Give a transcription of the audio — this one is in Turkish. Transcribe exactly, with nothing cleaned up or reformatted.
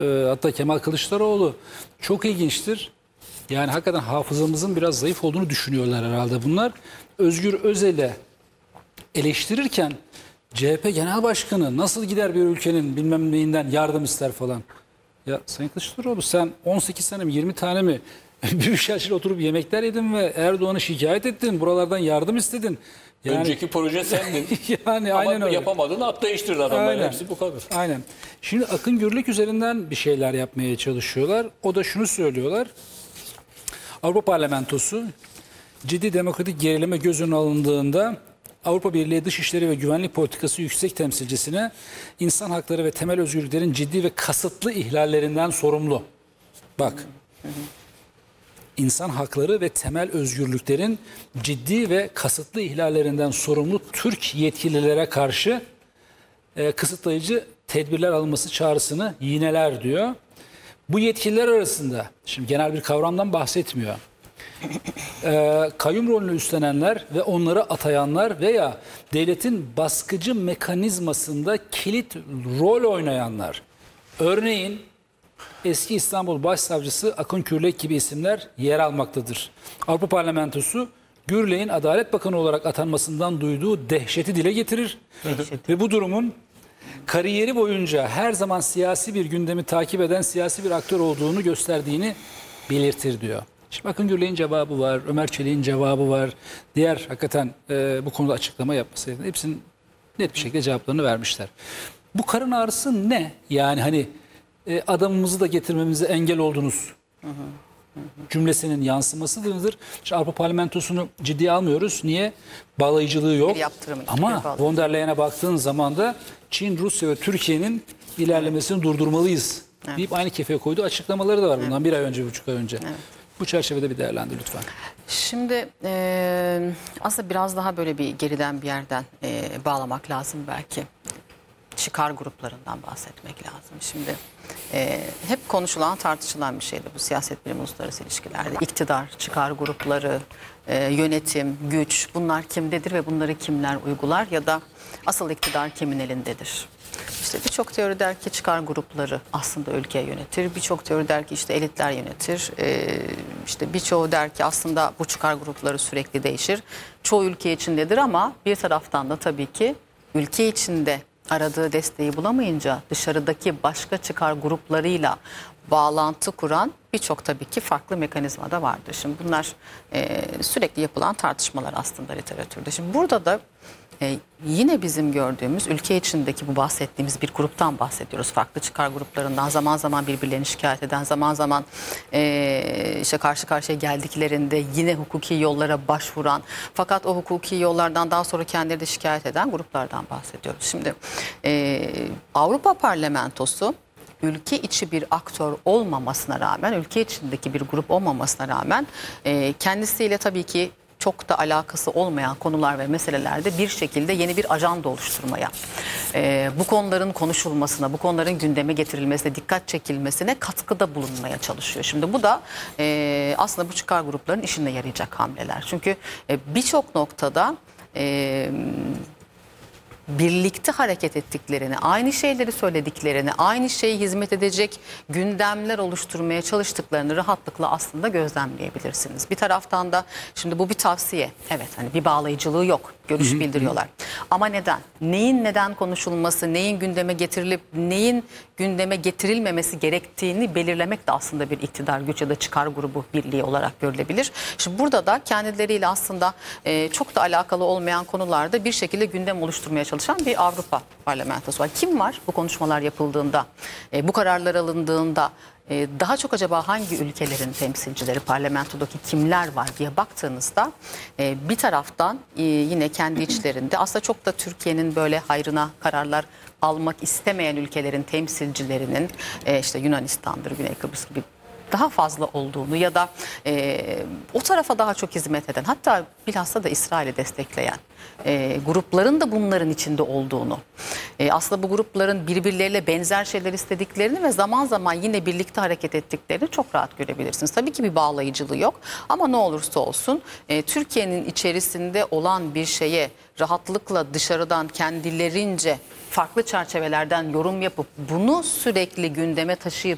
e, hatta Kemal Kılıçdaroğlu çok ilginçtir. Yani hakikaten hafızamızın biraz zayıf olduğunu düşünüyorlar herhalde bunlar. Özgür Özel'e eleştirirken C H P Genel Başkanı nasıl gider bir ülkenin bilmem neyinden yardım ister falan. Ya Sayın Kılıçdaroğlu sen on sekiz sene mi yirmi tane mi Büyükelçiyle oturup yemekler yedin ve Erdoğan'ı şikayet ettin. Buralardan yardım istedin. Yani, önceki proje sendin. yani Ama aynen öyle. yapamadın, at değiştirdi adamlar. Aynen. Hepsi bu kadar. Aynen. Şimdi Akın Gürlük üzerinden bir şeyler yapmaya çalışıyorlar. O da şunu söylüyorlar. Avrupa Parlamentosu ciddi demokratik gerileme göz önüne alındığında Avrupa Birliği Dışişleri ve Güvenlik Politikası Yüksek Temsilcisine insan hakları ve temel özgürlüklerin ciddi ve kasıtlı ihlallerinden sorumlu. Bak. İnsan hakları ve temel özgürlüklerin ciddi ve kasıtlı ihlallerinden sorumlu Türk yetkililere karşı e, kısıtlayıcı tedbirler alınması çağrısını yineler diyor. Bu yetkililer arasında, şimdi genel bir kavramdan bahsetmiyor. E, kayyum rolünü üstlenenler ve onları atayanlar veya devletin baskıcı mekanizmasında kilit rol oynayanlar. Örneğin eski İstanbul Başsavcısı Akın Gürlek gibi isimler yer almaktadır. Avrupa Parlamentosu Gürlek'in Adalet Bakanı olarak atanmasından duyduğu dehşeti dile getirir. Ve bu durumun kariyeri boyunca her zaman siyasi bir gündemi takip eden siyasi bir aktör olduğunu gösterdiğini belirtir diyor. Şimdi Akın Gürlek'in cevabı var, Ömer Çelik'in cevabı var. Diğer hakikaten e, bu konuda açıklama yapması. Hepsinin net bir şekilde cevaplarını vermişler. Bu karın ağrısı ne? Yani hani e, adamımızı da getirmemize engel oldunuz. Hı hı. Cümlesinin yansımasıdır. İşte Avrupa Parlamentosu'nu ciddiye almıyoruz. Niye? Bağlayıcılığı yok. Ama von der Leyen'e baktığın zaman da Çin, Rusya ve Türkiye'nin ilerlemesini evet. durdurmalıyız evet. deyip aynı kefeye koyduğu açıklamaları da var bundan evet. bir ay önce, bir buçuk ay önce. Evet. Bu çerçevede bir değerlendir lütfen. Şimdi e, aslında biraz daha böyle bir geriden bir yerden e, bağlamak lazım belki. Çıkar gruplarından bahsetmek lazım. Şimdi e, hep konuşulan, tartışılan bir şeydi bu siyaset bilimi uluslararası ilişkilerde. İktidar, çıkar grupları, e, yönetim, güç bunlar kimdedir ve bunları kimler uygular ya da asıl iktidar kimin elindedir? İşte birçok teori der ki çıkar grupları aslında ülkeyi yönetir. Birçok teori der ki işte elitler yönetir. Ee, işte birçoğu der ki aslında bu çıkar grupları sürekli değişir. Çoğu ülke içindedir ama bir taraftan da tabii ki ülke içinde aradığı desteği bulamayınca dışarıdaki başka çıkar gruplarıyla bağlantı kuran birçok tabii ki farklı mekanizma da vardır. Şimdi bunlar e, sürekli yapılan tartışmalar aslında literatürde. Şimdi burada da e, yine bizim gördüğümüz ülke içindeki bu bahsettiğimiz bir gruptan bahsediyoruz. Farklı çıkar gruplarından zaman zaman birbirlerini şikayet eden, zaman zaman e, işte karşı karşıya geldiklerinde yine hukuki yollara başvuran fakat o hukuki yollardan daha sonra kendileri de şikayet eden gruplardan bahsediyoruz. Şimdi e, Avrupa Parlamentosu ülke içi bir aktör olmamasına rağmen, ülke içindeki bir grup olmamasına rağmen e, kendisiyle tabii ki çok da alakası olmayan konular ve meselelerde bir şekilde yeni bir ajanda oluşturmaya, e, bu konuların konuşulmasına, bu konuların gündeme getirilmesine, dikkat çekilmesine katkıda bulunmaya çalışıyor. Şimdi bu da e, aslında bu çıkar grupların işine yarayacak hamleler. Çünkü e, birçok noktada E, birlikte hareket ettiklerini, aynı şeyleri söylediklerini, aynı şeye hizmet edecek gündemler oluşturmaya çalıştıklarını rahatlıkla aslında gözlemleyebilirsiniz. Bir taraftan da şimdi bu bir tavsiye. Evet, hani bir bağlayıcılığı yok. Görüş bildiriyorlar. Ama neden? Neyin neden konuşulması, neyin gündeme getirilip neyin gündeme getirilmemesi gerektiğini belirlemek de aslında bir iktidar, güç ya da çıkar grubu birliği olarak görülebilir. Şimdi burada da kendileriyle aslında e, çok da alakalı olmayan konularda bir şekilde gündem oluşturmaya çalışan bir Avrupa Parlamentosu var. Kim var bu konuşmalar yapıldığında, e, bu kararlar alındığında? Daha çok acaba hangi ülkelerin temsilcileri, parlamentodaki kimler var diye baktığınızda bir taraftan yine kendi içlerinde aslında çok da Türkiye'nin böyle hayrına kararlar almak istemeyen ülkelerin temsilcilerinin işte Yunanistan'dır, Güney Kıbrıs gibi daha fazla olduğunu ya da e, o tarafa daha çok hizmet eden, hatta bilhassa da İsrail'i destekleyen e, grupların da bunların içinde olduğunu, e, aslında bu grupların birbirleriyle benzer şeyler istediklerini ve zaman zaman yine birlikte hareket ettiklerini çok rahat görebilirsiniz. Tabii ki bir bağlayıcılığı yok ama ne olursa olsun e, Türkiye'nin içerisinde olan bir şeye rahatlıkla dışarıdan kendilerince farklı çerçevelerden yorum yapıp bunu sürekli gündeme taşıyıp